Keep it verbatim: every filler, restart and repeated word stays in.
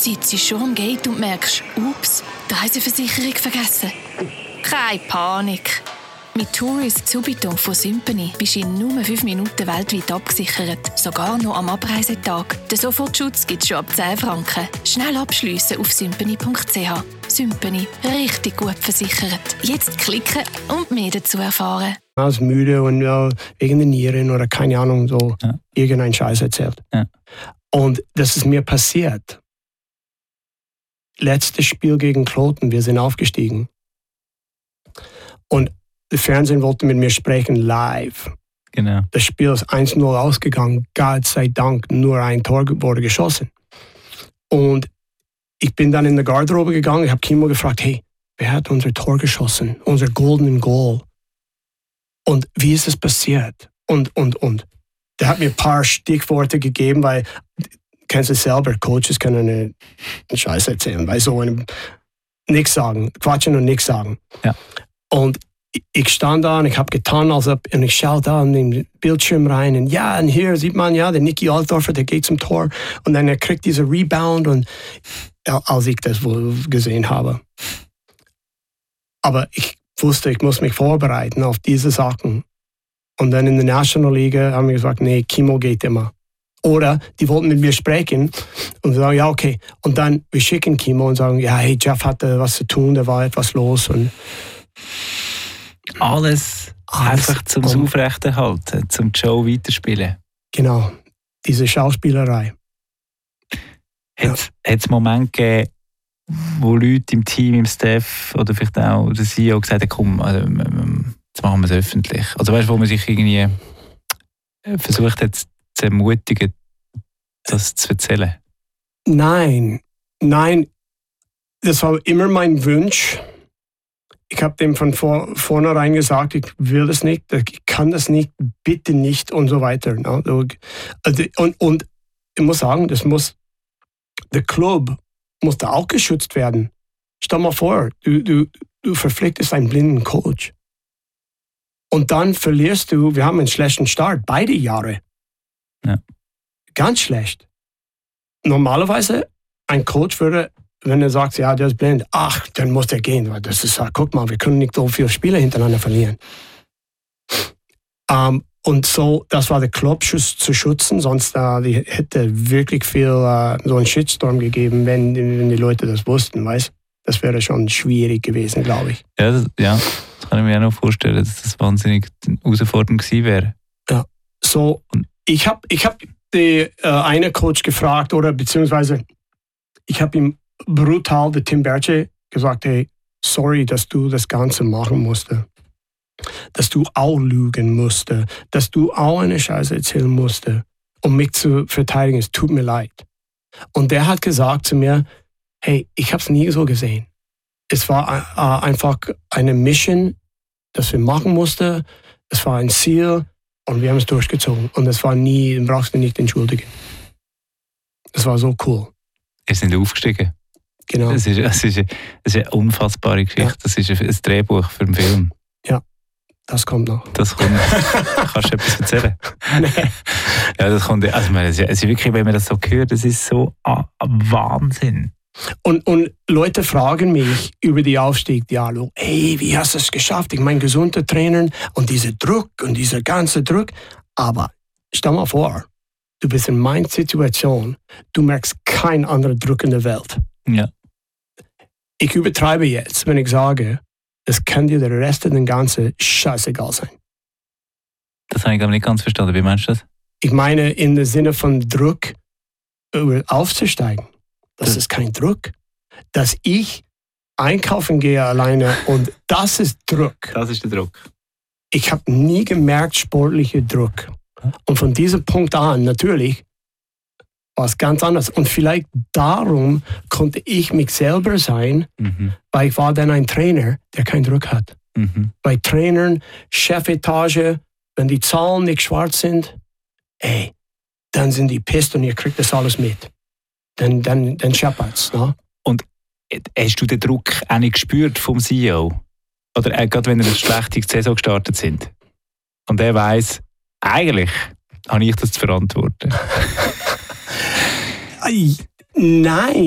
sitzt schon am Gate und merkst, ups, die Reiseversicherung vergessen. Keine Panik. Mit Tourist Subito von Symphony bist du in nur fünf Minuten weltweit abgesichert. Sogar noch am Abreisetag. Den Sofortschutz gibt es schon ab zehn Franken. Schnell abschliessen auf symphony punkt c h. Symphony. Richtig gut versichert. Jetzt klicken und mehr dazu erfahren. Ich war müde und ja, wegen der Nieren oder keine Ahnung, so ja. irgendein Scheiß erzählt. Ja. Und das ist mir passiert. Letztes Spiel gegen Kloten, wir sind aufgestiegen. Und das Fernsehen wollte mit mir sprechen, live. Genau. Das Spiel ist eins null ausgegangen. Gott sei Dank, nur ein Tor wurde geschossen. Und ich bin dann in die Garderobe gegangen. Ich habe Kimo gefragt, hey, wer hat unser Tor geschossen? Unser Golden Goal. Und wie ist es passiert? Und, und, und. Der hat mir ein paar Stichworte gegeben, weil, kennst du es selber, Coaches können eine, einen Scheiß erzählen, weil so einem nichts sagen, quatschen und nichts sagen. Ja. Und ich stand da und ich habe getan, als ob, und ich schaue da in den Bildschirm rein und ja, und hier sieht man, ja, der Niki Altdorfer, der geht zum Tor und dann er kriegt diese Rebound und als ich das wohl gesehen habe. Aber ich wusste, ich muss mich vorbereiten auf diese Sachen. Und dann in der National League haben wir gesagt, nee, Kimo geht immer. Oder die wollten mit mir sprechen und sagen, ja, okay. Und dann wir schicken Kimo und sagen, ja, hey, Jeff hatte was zu tun, da war etwas los und Alles, Alles einfach zum um, Aufrechterhalten, zum die Show weiterspielen. Genau, diese Schauspielerei. Hat es ja. Momente gegeben, wo Leute im Team, im Staff oder vielleicht auch der C E O gesagt haben, komm, also, jetzt machen wir es öffentlich. Also weißt du, wo man sich irgendwie versucht hat zu ermutigen, das zu erzählen? Nein, nein, das war immer mein Wunsch. Ich habe dem von vor, vornherein gesagt, ich will das nicht, ich kann das nicht, bitte nicht und so weiter. Und, und ich muss sagen, das muss, der Club muss da auch geschützt werden. Stell mal vor, du, du, du verpflichtest einen blinden Coach. Und dann verlierst du, wir haben einen schlechten Start, beide Jahre. Ja. Ganz schlecht. Normalerweise, ein Coach würde, wenn er sagt, ja, der ist blind, ach, dann muss der gehen. Weil das ist, guck mal, wir können nicht so viele Spiele hintereinander verlieren. Um, und so, das war der Club zu schützen, sonst uh, die hätte wirklich viel uh, so einen Shitstorm gegeben, wenn, wenn die Leute das wussten, weißt? Das wäre schon schwierig gewesen, glaube ich. Ja das, ja, das kann ich mir auch noch vorstellen, dass das wahnsinnig herausfordernd gewesen wäre. Ja, so, ich habe ich hab den uh, einen Coach gefragt, oder beziehungsweise ich habe ihm brutal, der Tim Berche, gesagt, hey, sorry, dass du das Ganze machen musste. Dass du auch lügen musste. Dass du auch eine Scheiße erzählen musste, um mich zu verteidigen. Es tut mir leid. Und der hat gesagt zu mir, hey, ich habe es nie so gesehen. Es war äh, einfach eine Mission, das wir machen mussten. Es war ein Ziel und wir haben es durchgezogen. Und es war nie, brauchst du nicht entschuldigen. Es war so cool. Wir sind aufgestiegen. Genau. Das ist, das ist, eine, das ist eine unfassbare Geschichte. Ja. Das ist ein, ein Drehbuch für einen Film. Ja, das kommt noch. Das kommt noch. Kannst du etwas erzählen? Nein. Ja, das kommt. Also, es ist wirklich, wenn man das so hört, das ist so ah, Wahnsinn. Und, und Leute fragen mich über die Aufstieg, Diallo, hey, wie hast du es geschafft? Ich meine, gesunder Trainer und dieser Druck und dieser ganze Druck. Aber stell mal vor, du bist in meiner Situation, du merkst keinen anderen Druck in der Welt. Ja. Ich übertreibe jetzt, wenn ich sage, es kann dir der Rest der ganzen scheißegal sein. Das habe ich aber nicht ganz verstanden. Wie meinst du das? Ich meine, in dem Sinne von Druck, aufzusteigen. Das, das ist kein Druck. Dass ich einkaufen gehe alleine und das ist Druck. Das ist der Druck. Ich habe nie gemerkt, sportlicher Druck. Und von diesem Punkt an, natürlich, war es ganz anders. Und vielleicht darum konnte ich mich selber sein, mhm. weil ich war dann ein Trainer, der keinen Druck hat. Mhm. Bei Trainern, Chefetage, wenn die Zahlen nicht schwarz sind, ey, dann sind die pisst und ihr kriegt das alles mit. Dann, dann, dann scheppert's. Ne? Und hast du den Druck auch nicht gespürt vom C E O? Oder äh, gerade wenn wir eine schlechte Saison gestartet sind? Und er weiss, eigentlich habe ich das zu verantworten. Nein.